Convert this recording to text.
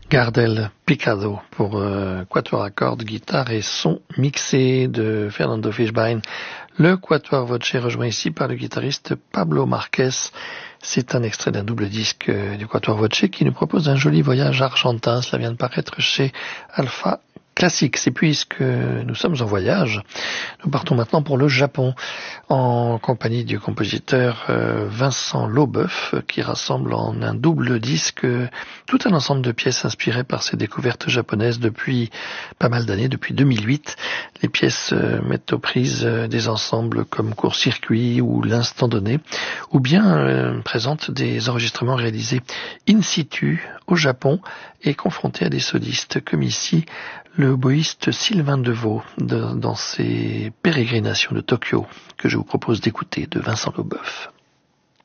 Gardel Picado pour quatuor à cordes, guitare et son mixé de Fernando Fischbein. Le quatuor voce rejoint ici par le guitariste Pablo Marquez. C'est un extrait d'un double disque du quatuor voce qui nous propose un joli voyage argentin. Cela vient de paraître chez Alpha Classics. Et puisque nous sommes en voyage, nous partons maintenant pour le Japon en compagnie du compositeur Vincent Leboeuf qui rassemble en un double disque tout un ensemble de pièces inspirées par ses découvertes japonaises depuis pas mal d'années, depuis 2008. Les pièces mettent aux prises des ensembles comme Court-Circuit ou L'Instant Donné, ou bien présentent des enregistrements réalisés in situ au Japon et confrontés à des solistes comme ici le oboïste Sylvain Deveau dans ses pérégrinations de Tokyo que je vous propose d'écouter de Vincent Leboeuf.